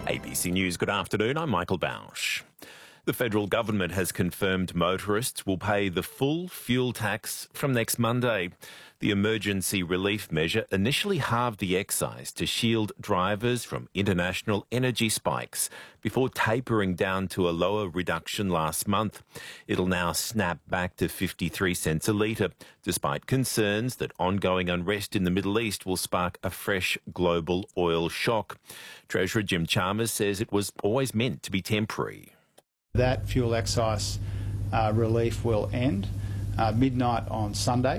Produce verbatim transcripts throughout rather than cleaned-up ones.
A B C News, good afternoon, I'm Michael Bausch. The federal government has confirmed motorists will pay the full fuel tax from next Monday. The emergency relief measure initially halved the excise to shield drivers from international energy spikes before tapering down to a lower reduction last month. It'll now snap back to fifty-three cents a litre, despite concerns that ongoing unrest in the Middle East will spark a fresh global oil shock. Treasurer Jim Chalmers says it was always meant to be temporary. That fuel excise uh, relief will end uh, midnight on Sunday,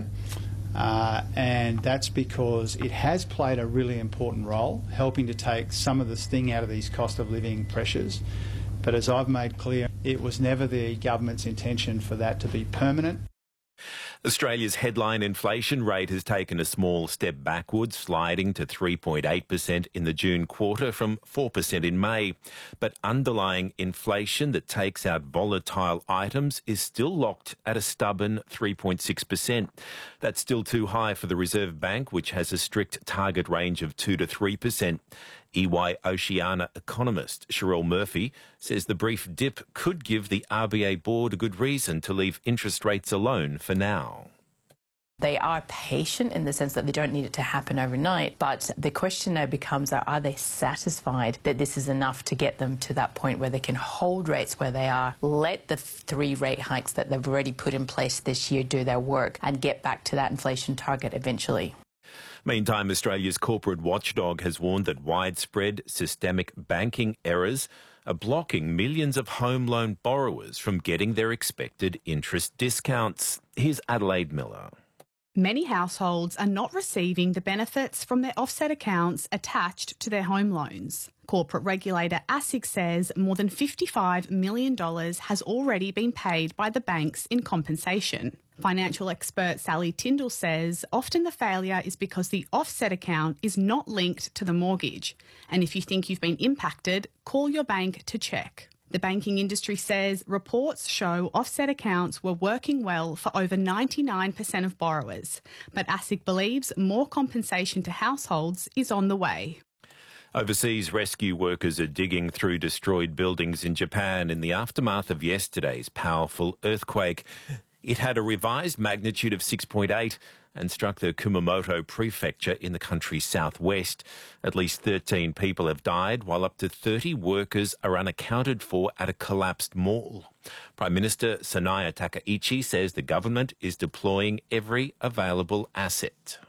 uh, and that's because it has played a really important role helping to take some of the sting out of these cost of living pressures. But as I've made clear, it was never the government's intention for that to be permanent. Australia's headline inflation rate has taken a small step backwards, sliding to three point eight percent in the June quarter from four percent in May. But underlying inflation that takes out volatile items is still locked at a stubborn three point six percent. That's still too high for the Reserve Bank, which has a strict target range of two to three percent. E Y Oceania economist Cheryl Murphy says the brief dip could give the R B A board a good reason to leave interest rates alone for now. They are patient in the sense that they don't need it to happen overnight, but the question now becomes, are they satisfied that this is enough to get them to that point where they can hold rates where they are, let the three rate hikes that they've already put in place this year do their work and get back to that inflation target eventually? Meantime, Australia's corporate watchdog has warned that widespread systemic banking errors are blocking millions of home loan borrowers from getting their expected interest discounts. Here's Adelaide Miller. Many households are not receiving the benefits from their offset accounts attached to their home loans. Corporate regulator ASIC says more than fifty-five million dollars has already been paid by the banks in compensation. Financial expert Sally Tyndall says often the failure is because the offset account is not linked to the mortgage. And if you think you've been impacted, call your bank to check. The banking industry says reports show offset accounts were working well for over ninety-nine percent of borrowers, but ASIC believes more compensation to households is on the way. Overseas rescue workers are digging through destroyed buildings in Japan in the aftermath of yesterday's powerful earthquake. It had a revised magnitude of six point eight and struck the Kumamoto prefecture in the country's southwest. At least thirteen people have died, while up to thirty workers are unaccounted for at a collapsed mall. Prime Minister Sanaya Takaichi says the government is deploying every available asset.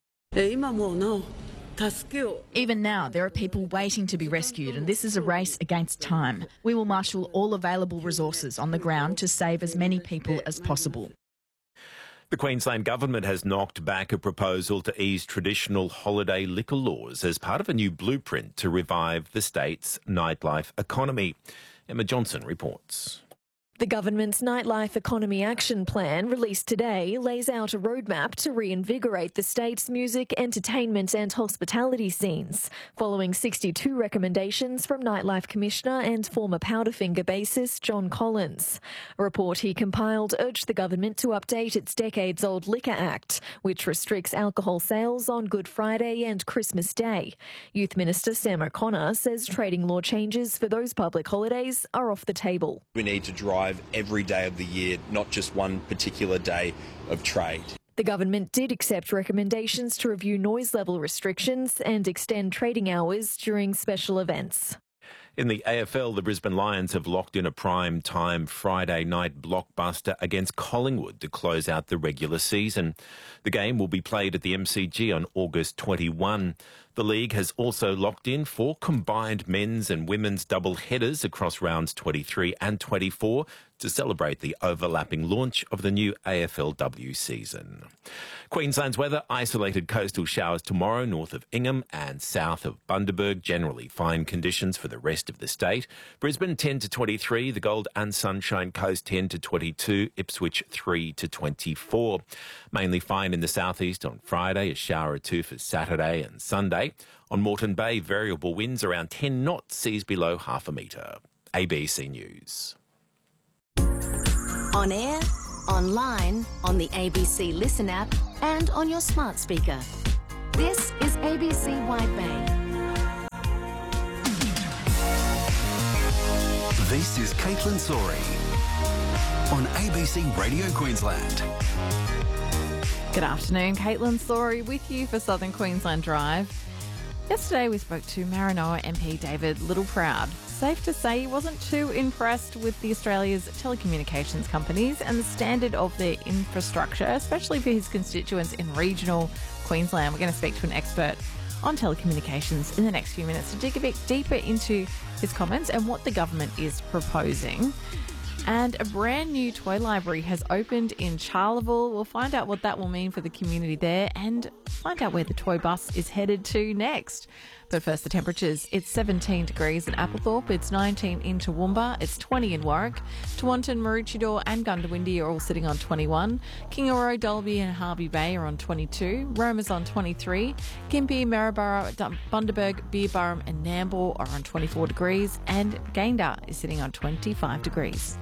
Even now, there are people waiting to be rescued, and this is a race against time. We will marshal all available resources on the ground to save as many people as possible. The Queensland Government has knocked back a proposal to ease traditional holiday liquor laws as part of a new blueprint to revive the state's nightlife economy. Emma Johnson reports. The government's Nightlife Economy Action Plan, released today, lays out a roadmap to reinvigorate the state's music, entertainment and hospitality scenes, following sixty-two recommendations from Nightlife Commissioner and former Powderfinger bassist John Collins. A report he compiled urged the government to update its decades-old Liquor Act, which restricts alcohol sales on Good Friday and Christmas Day. Youth Minister Sam O'Connor says trading law changes for those public holidays are off the table. We need to drive every day of the year, not just one particular day of trade. The government did accept recommendations to review noise level restrictions and extend trading hours during special events. In the A F L, the Brisbane Lions have locked in a prime time Friday night blockbuster against Collingwood to close out the regular season. The game will be played at the M C G on August twenty-first. The league has also locked in four combined men's and women's double headers across rounds twenty-three and twenty-four to celebrate the overlapping launch of the new A F L W season. Queensland's weather: isolated coastal showers tomorrow north of Ingham and south of Bundaberg. Generally fine conditions for the rest of the state. Brisbane ten to twenty-three, the Gold and Sunshine Coast ten to twenty-two, Ipswich three to twenty-four. Mainly fine in the southeast on Friday, a shower or two for Saturday and Sunday. On Moreton Bay, variable winds around ten knots, seas below half a metre. A B C News. On air, online, on the A B C Listen app and on your smart speaker. This is A B C Wide Bay. This is Caitlin Sori on A B C Radio Queensland. Good afternoon, Caitlin Sori with you for Southern Queensland Drive. Yesterday we spoke to Maranoa M P David Littleproud. Safe to say he wasn't too impressed with the Australia's telecommunications companies and the standard of their infrastructure, especially for his constituents in regional Queensland. We're going to speak to an expert on telecommunications in the next few minutes to dig a bit deeper into his comments and what the government is proposing. And a brand new toy library has opened in Charleville. We'll find out what that will mean for the community there and find out where the toy bus is headed to next. But first, the temperatures. It's seventeen degrees in Applethorpe, it's nineteen in Toowoomba, it's twenty in Warwick. Tewantin, Maroochydore and Gundawindi are all sitting on twenty-one. Kingaroy, Dalby and Harvey Bay are on twenty-two. Rome is on twenty-three. Gympie, Maryborough, Bundaberg, Beerburrum and Nambour are on twenty-four degrees. And Gayndah is sitting on twenty-five degrees.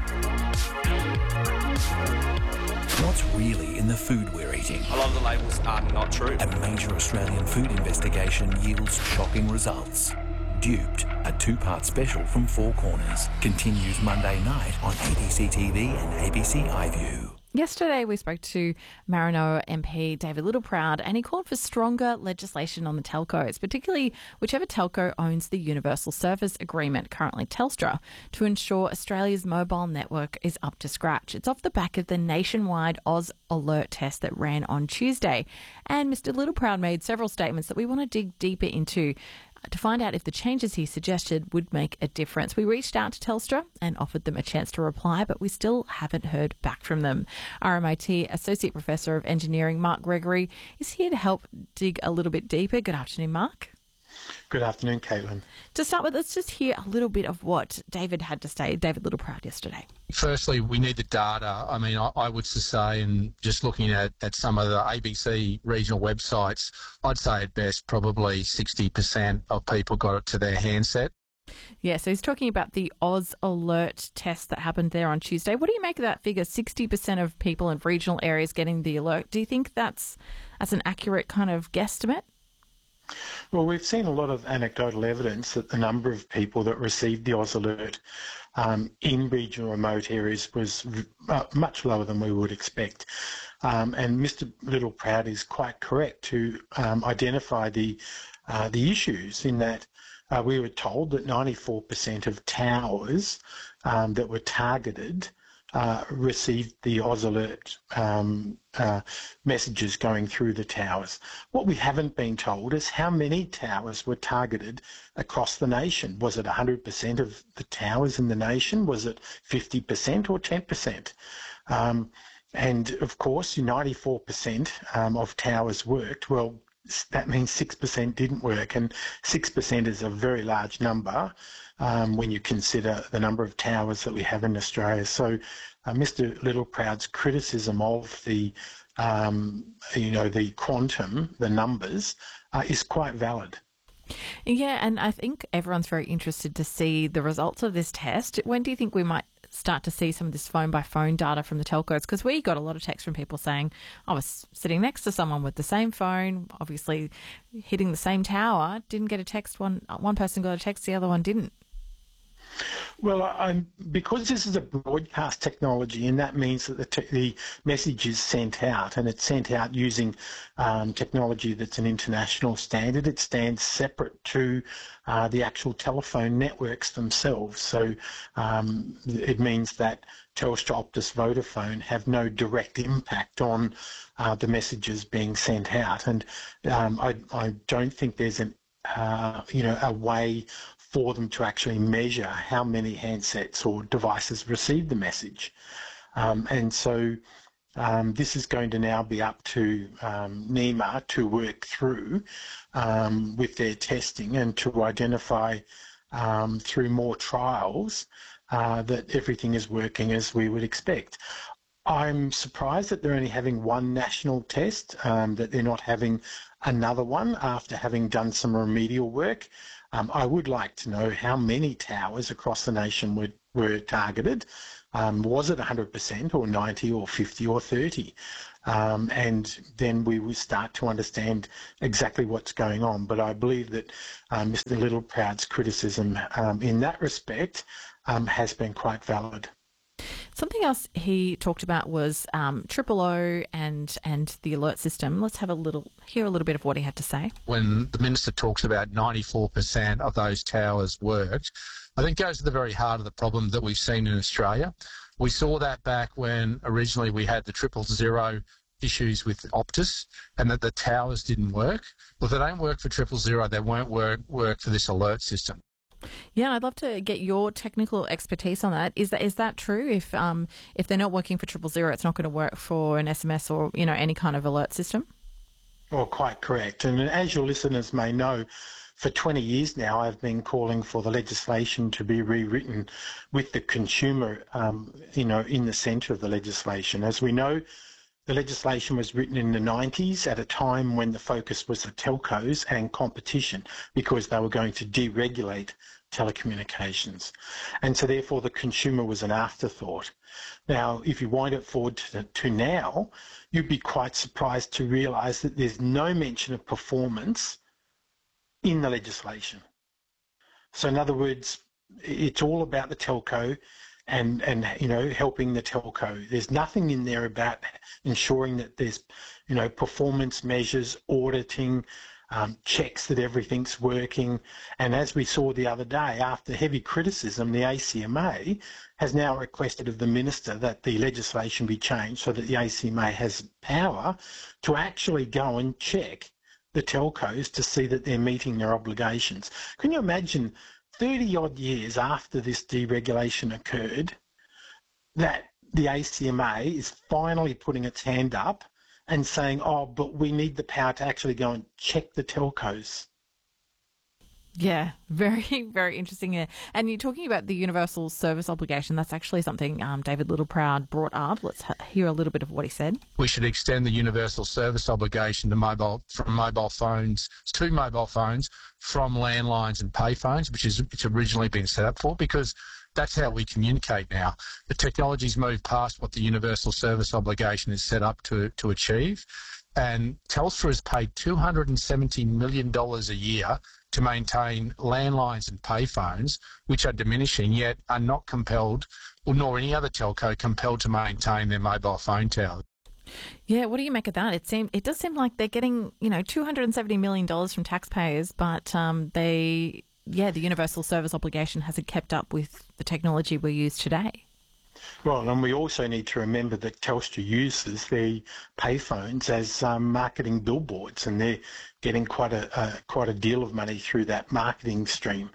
What's really in the food we're eating? A lot of the labels are not true. A major Australian food investigation yields shocking results. Duped, a two-part special from Four Corners, continues Monday night on A B C T V and A B C iView. Yesterday we spoke to Maranoa M P David Littleproud and he called for stronger legislation on the telcos, particularly whichever telco owns the Universal Service Agreement, currently Telstra, to ensure Australia's mobile network is up to scratch. It's off the back of the nationwide Oz Alert test that ran on Tuesday. And Mister Littleproud made several statements that we want to dig deeper into to find out if the changes he suggested would make a difference. We reached out to Telstra and offered them a chance to reply, but we still haven't heard back from them. R M I T Associate Professor of Engineering Mark Gregory is here to help dig a little bit deeper. Good afternoon, Mark. Good afternoon, Caitlin. To start with, let's just hear a little bit of what David had to say, David Littleproud, yesterday. Firstly, we need the data. I mean, I, I would say, and just looking at, at some of the A B C regional websites, I'd say at best probably sixty percent of people got it to their handset. Yeah, so he's talking about the Oz Alert test that happened there on Tuesday. What do you make of that figure, sixty percent of people in regional areas getting the alert? Do you think that's, that's an accurate kind of guesstimate? Well, we've seen a lot of anecdotal evidence that the number of people that received the Oz Alert um, in regional remote areas was uh, much lower than we would expect. Um, and Mister Littleproud is quite correct to um, identify the, uh, the issues in that uh, we were told that ninety-four percent of towers um, that were targeted Uh, received the Oz Alert um, uh, messages going through the towers. What we haven't been told is how many towers were targeted across the nation. Was it one hundred percent of the towers in the nation? Was it fifty percent or ten percent? Um, and of course, ninety-four percent um, of towers worked. Well, that means six percent didn't work, and six percent is a very large number um, when you consider the number of towers that we have in Australia. So uh, Mister Littleproud's criticism of the, um, you know, the quantum, the numbers, uh, is quite valid. Yeah, and I think everyone's very interested to see the results of this test. When do you think we might start to see some of this phone-by-phone data from the telcos? Because we got a lot of text from people saying, I was sitting next to someone with the same phone, obviously hitting the same tower, didn't get a text. One one person got a text, the other one didn't. Well, I'm, because this is a broadcast technology, and that means that the, te- the message is sent out, and it's sent out using um, technology that's an international standard. It stands separate to uh, the actual telephone networks themselves. So um, it means that Telstra, Optus, Vodafone have no direct impact on uh, the messages being sent out. And um, I, I don't think there's an, uh, you know, a way for them to actually measure how many handsets or devices receive the message. Um, and so um, this is going to now be up to um, NEMA to work through um, with their testing and to identify um, through more trials uh, that everything is working as we would expect. I'm surprised that they're only having one national test, um, that they're not having another one after having done some remedial work. Um, I would like to know how many towers across the nation were were targeted. Um, was it one hundred percent or ninety or fifty or thirty? Um, and then we will start to understand exactly what's going on. But I believe that um, Mister Littleproud's criticism um, in that respect um, has been quite valid. Something else he talked about was um, Triple O and and the alert system. Let's have a little hear a little bit of what he had to say. When the minister talks about ninety-four percent of those towers worked, I think goes to the very heart of the problem that we've seen in Australia. We saw that back when originally we had the triple zero issues with Optus and that the towers didn't work. Well, if they don't work for triple zero, they won't work work for this alert system. Yeah, I'd love to get your technical expertise on that. Is that is that true? If um if they're not working for triple zero, it's not going to work for an S M S or you know any kind of alert system? Well, quite correct. And as your listeners may know, for twenty years now, I've been calling for the legislation to be rewritten with the consumer, um, you know, in the centre of the legislation. As we know, the legislation was written in the nineties at a time when the focus was the telcos and competition because they were going to deregulate telecommunications. And so therefore the consumer was an afterthought. Now, if you wind it forward to, to now, you'd be quite surprised to realise that there's no mention of performance in the legislation. So in other words, it's all about the telco and, and you know, helping the telco. There's nothing in there about ensuring that there's, you know, performance measures, auditing, um, checks that everything's working. And as we saw the other day, after heavy criticism, the A C M A has now requested of the Minister that the legislation be changed so that the A C M A has power to actually go and check the telcos to see that they're meeting their obligations. Can you imagine thirty odd years after this deregulation occurred that the A C M A is finally putting its hand up and saying, oh, but we need the power to actually go and check the telcos? Yeah, very, very interesting. Yeah. And you're talking about the universal service obligation. That's actually something um, David Littleproud brought up. Let's ha- hear a little bit of what he said. We should extend the universal service obligation to mobile from mobile phones to mobile phones from landlines and payphones, which is it's originally been set up for, because that's how we communicate now. The technology's moved past what the universal service obligation is set up to to achieve, and Telstra has paid two hundred seventy million dollars a year to maintain landlines and payphones, which are diminishing, yet are not compelled, or nor any other telco compelled to maintain their mobile phone towers. Yeah, what do you make of that? It seem it does seem like they're getting, you know, two hundred seventy million dollars from taxpayers, but um, they, yeah, the universal service obligation hasn't kept up with the technology we use today. Well, and we also need to remember that Telstra uses their payphones as um, marketing billboards, and they're getting quite a uh, quite a deal of money through that marketing stream.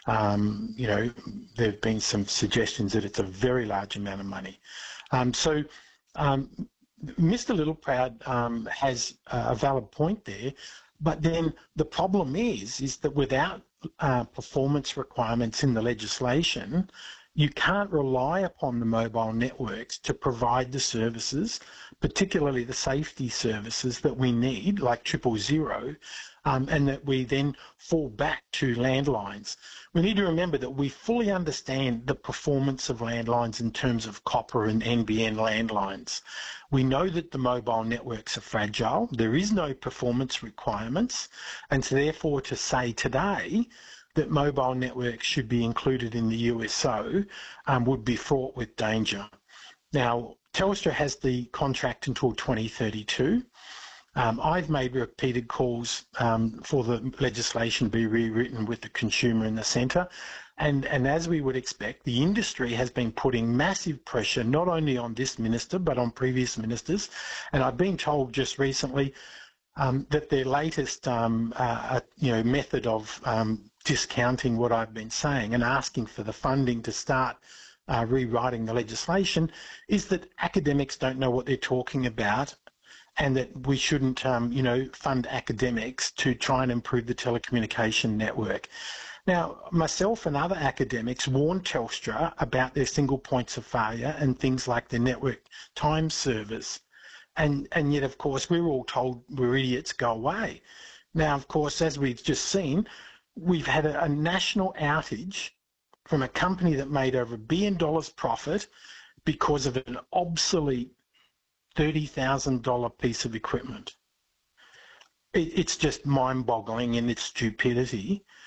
Um, you know, there have been some suggestions that it's a very large amount of money. Um, so, um, Mister Littleproud um, has a valid point there, but then the problem is, is that without uh, performance requirements in the legislation, you can't rely upon the mobile networks to provide the services, particularly the safety services that we need, like triple zero, um, and that we then fall back to landlines. We need to remember that we fully understand the performance of landlines in terms of copper and N B N landlines. We know that the mobile networks are fragile. There is no performance requirements, and so therefore to say today that mobile networks should be included in the U S O um, would be fraught with danger. Now, Telstra has the contract until twenty thirty-two. Um, I've made repeated calls um, for the legislation to be rewritten with the consumer in the centre. And, and as we would expect, the industry has been putting massive pressure not only on this minister but on previous ministers. And I've been told just recently um, that their latest um, uh, you know, method of um, discounting what I've been saying and asking for the funding to start uh, rewriting the legislation is that academics don't know what they're talking about, and that we shouldn't, um, you know, fund academics to try and improve the telecommunication network. Now, myself and other academics warned Telstra about their single points of failure and things like their network time servers. And, and yet, of course, we were all told we're idiots, go away. Now, of course, as we've just seen, we've had a, a national outage from a company that made over a billion dollars profit because of an obsolete thirty thousand dollars piece of equipment. It, it's just mind-boggling in its stupidity.